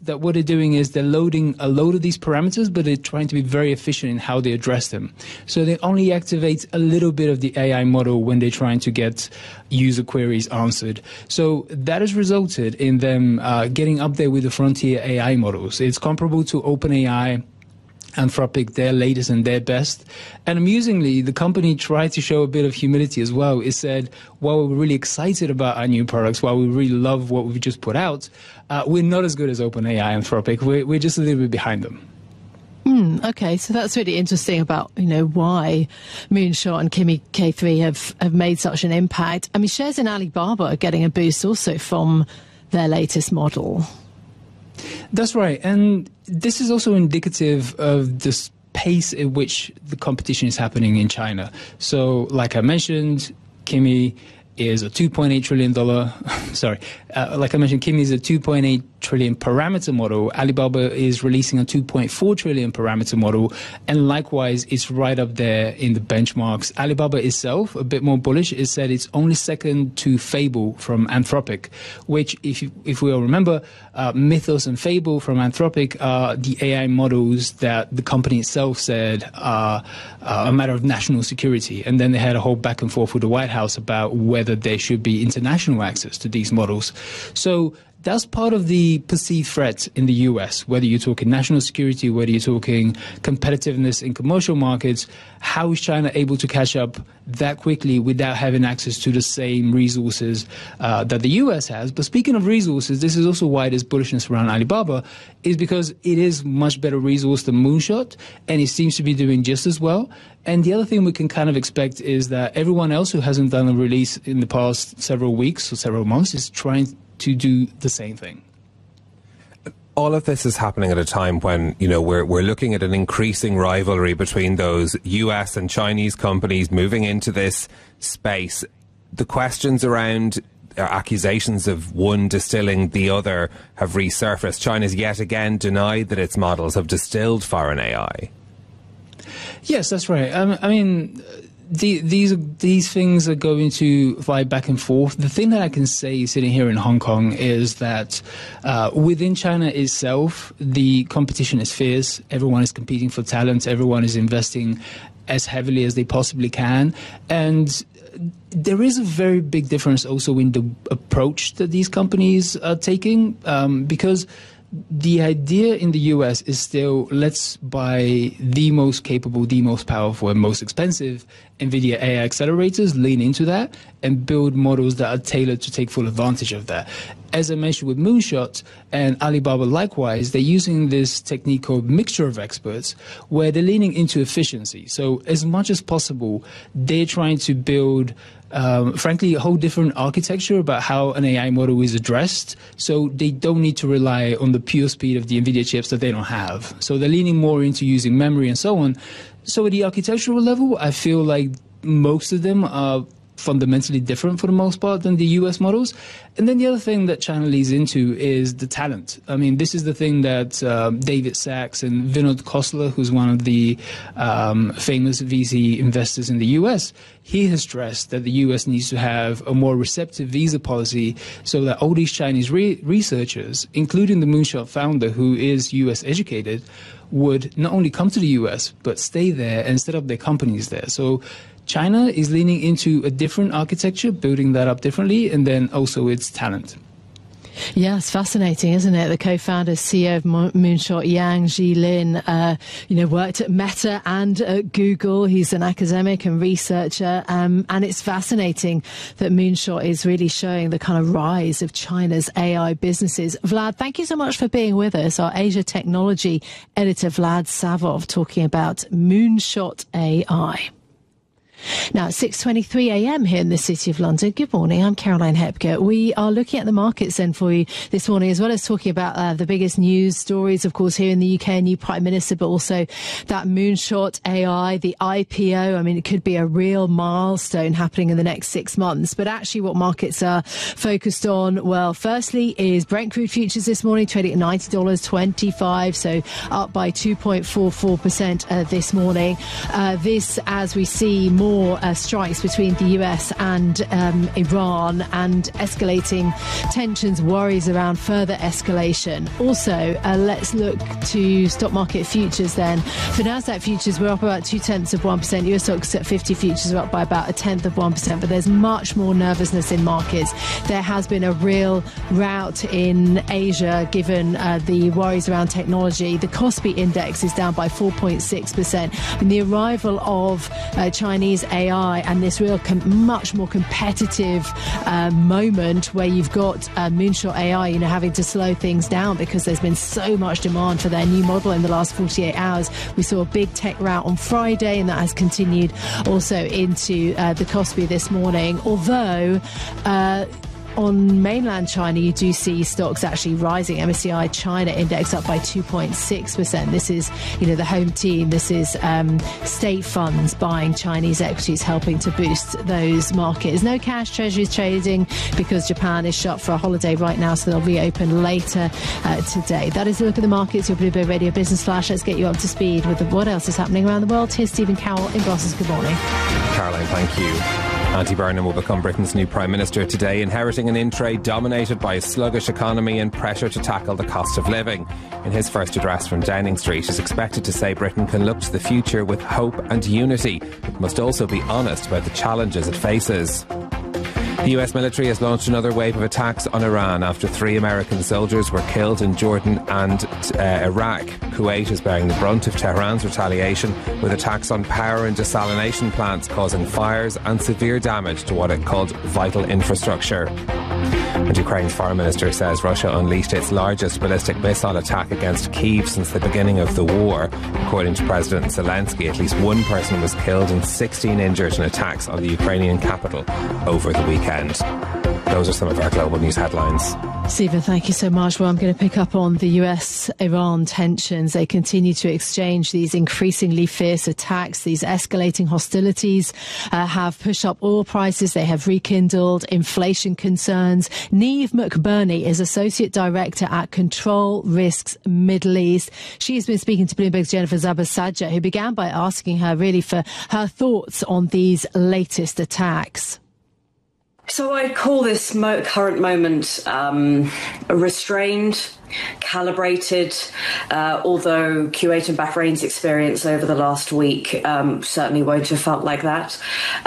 that what they're doing is they're loading a load of these parameters, but they're trying to be very efficient in how they address them. So they only activate a little bit of the AI model when they're trying to get user queries answered. So that has resulted in them getting up there with the frontier AI models. It's comparable to OpenAI, Anthropic, their latest and their best. And amusingly, the company tried to show a bit of humility as well. It said, while we're really excited about our new products, while we really love what we've just put out, we're not as good as OpenAI, Anthropic. We're just a little bit behind them. Okay, so that's really interesting about, why Moonshot and Kimi K3 have made such an impact. I mean, shares in Alibaba are getting a boost also from their latest model. That's right. And this is also indicative of the pace at which the competition is happening in China. So, like I mentioned, Kimi is a $2.8 trillion, like I mentioned, Kimi is a $2.8 trillion parameter model. Alibaba is releasing a $2.4 trillion parameter model, and likewise, it's right up there in the benchmarks. Alibaba itself, a bit more bullish, it said it's only second to Fable from Anthropic, which, if we all remember, Mythos and Fable from Anthropic are the AI models that the company itself said are a matter of national security. And then they had a whole back and forth with the White House about whether there should be international access to these models. So that's part of the perceived threat in the US, whether you're talking national security, whether you're talking competitiveness in commercial markets. How is China able to catch up that quickly without having access to the same resources that the US has? But speaking of resources, this is also why there's bullishness around Alibaba, is because it is much better resource than Moonshot, and it seems to be doing just as well. And the other thing we can kind of expect is that everyone else who hasn't done a release in the past several weeks or several months is trying to do the same thing. All of this is happening at a time when, we're looking at an increasing rivalry between those US and Chinese companies moving into this space. The questions around accusations of one distilling the other have resurfaced. China's yet again denied that its models have distilled foreign AI. Yes, that's right. I mean, these things are going to fly back and forth. The thing that I can say sitting here in Hong Kong is that within China itself, the competition is fierce. Everyone is competing for talent. Everyone is investing as heavily as they possibly can. And there is a very big difference also in the approach that these companies are taking, because the idea in the US is still, let's buy the most capable, the most powerful, and most expensive NVIDIA AI accelerators, lean into that, and build models that are tailored to take full advantage of that. As I mentioned with Moonshot and Alibaba likewise, they're using this technique called mixture of experts, where they're leaning into efficiency. So as much as possible, they're trying to build frankly, a whole different architecture about how an AI model is addressed. So they don't need to rely on the pure speed of the NVIDIA chips that they don't have. So they're leaning more into using memory and so on. So at the architectural level, I feel like most of them are fundamentally different for the most part than the US models. And then the other thing that China leads into is the talent. I mean, this is the thing that David Sachs and Vinod Khosla, who's one of the famous VC investors in the US, he has stressed that the US needs to have a more receptive visa policy so that all these Chinese researchers, including the Moonshot founder, who is US educated, would not only come to the US, but stay there and set up their companies there. So China is leaning into a different architecture, building that up differently, and then also its talent. Yeah, it's fascinating, isn't it? The co-founder, CEO of Moonshot, Yang Jilin, worked at Meta and at Google. He's an academic and researcher, and it's fascinating that Moonshot is really showing the kind of rise of China's AI businesses. Vlad, thank you so much for being with us. Our Asia Technology editor, Vlad Savov, talking about Moonshot AI. Now, it's 6:23 a.m. here in the City of London. Good morning, I'm Caroline Hepker. We are looking at the markets then for you this morning, as well as talking about the biggest news stories, of course, here in the UK, a new Prime Minister, but also that Moonshot AI, the IPO. I mean, it could be a real milestone happening in the next 6 months. But actually what markets are focused on, well, firstly is Brent crude futures this morning, trading at $90.25, so up by 2.44% this morning. This, as we see more more strikes between the US and Iran, and escalating tensions, worries around further escalation. Also, let's look to stock market futures then. For Nasdaq futures, we're up about 0.2%. US stocks at 50 futures are up by about 0.1%, but there's much more nervousness in markets. There has been a real rout in Asia given the worries around technology. The Kospi index is down by 4.6%. And the arrival of Chinese AI and this real much more competitive moment where you've got Moonshot AI, having to slow things down because there's been so much demand for their new model in the last 48 hours. We saw a big tech rout on Friday, and that has continued also into the Kospi this morning. Although on mainland China, you do see stocks actually rising. MSCI China index up by 2.6%. This is, the home team. This is state funds buying Chinese equities, helping to boost those markets. No cash treasuries trading because Japan is shut for a holiday right now, so they'll reopen later today. That is a look at the markets. Your Bloomberg Radio Business Flash. Let's get you up to speed with what else is happening around the world. Here's Stephen Carroll in Brussels. Good morning. Caroline, thank you. Andy Burnham will become Britain's new Prime Minister today, inheriting an in-trade dominated by a sluggish economy and pressure to tackle the cost of living. In his first address from Downing Street, he's expected to say Britain can look to the future with hope and unity, but must also be honest about the challenges it faces. The US military has launched another wave of attacks on Iran after 3 American soldiers were killed in Jordan and Iraq. Kuwait is bearing the brunt of Tehran's retaliation, with attacks on power and desalination plants causing fires and severe damage to what it called vital infrastructure. And Ukraine's foreign minister says Russia unleashed its largest ballistic missile attack against Kyiv since the beginning of the war. According to President Zelensky, at least 1 person was killed and 16 injured in attacks on the Ukrainian capital over the weekend. Those are some of our global news headlines. Stephen, thank you so much. Well, I'm going to pick up on the US-Iran tensions. They continue to exchange these increasingly fierce attacks. These escalating hostilities have pushed up oil prices. They have rekindled inflation concerns. Neve McBurney is Associate Director at Control Risks Middle East. She has been speaking to Bloomberg's Jennifer Zabasajja, who began by asking her really for her thoughts on these latest attacks. So I'd call this current moment restrained, calibrated, although Kuwait and Bahrain's experience over the last week certainly won't have felt like that.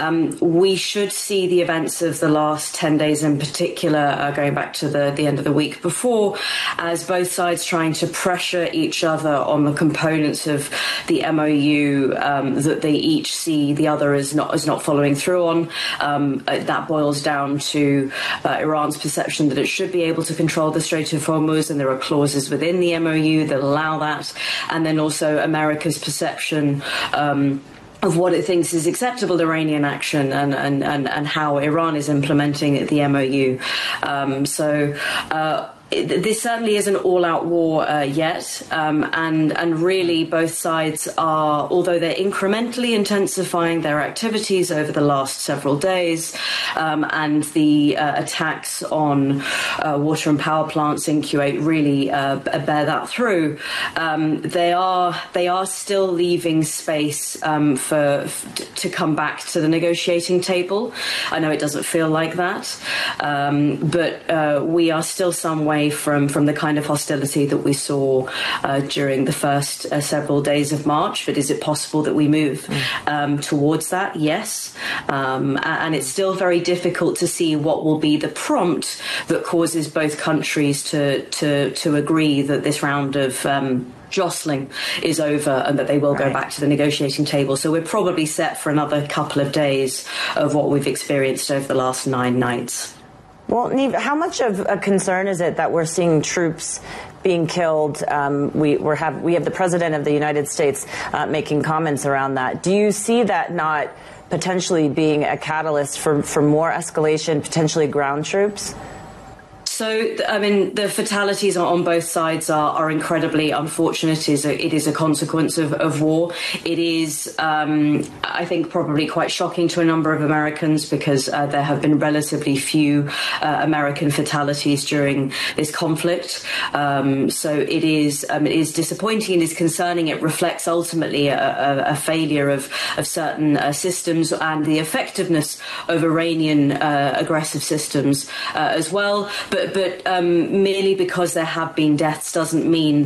We should see the events of the last 10 days in particular, going back to the end of the week before, as both sides trying to pressure each other on the components of the MOU that they each see the other as not following through on. That boils down to Iran's perception that it should be able to control the Strait of Hormuz, and there are clauses within the MOU that allow that, and then also America's perception of what it thinks is acceptable Iranian action and how Iran is implementing the MOU. This certainly isn't an all-out war yet, and really both sides are, although they're incrementally intensifying their activities over the last several days, and the attacks on water and power plants in Kuwait really bear that through. They are still leaving space to come back to the negotiating table. I know it doesn't feel like that, but we are still some way from the kind of hostility that we saw during the first several days of March. But is it possible that we move towards that? Yes. And it's still very difficult to see what will be the prompt that causes both countries to agree that this round of jostling is over and that they will go back to the negotiating table. So we're probably set for another couple of days of what we've experienced over the last 9 nights. Well, Neve, how much of a concern is it that we're seeing troops being killed? We have the President of the United States making comments around that. Do you see that not potentially being a catalyst for more escalation, potentially ground troops? So, I mean, the fatalities on both sides are incredibly unfortunate. It is a consequence of war. It is, I think, probably quite shocking to a number of Americans because there have been relatively few American fatalities during this conflict. So it is disappointing. It is concerning. It reflects ultimately a failure of certain systems and the effectiveness of Iranian aggressive systems as well. But merely because there have been deaths doesn't mean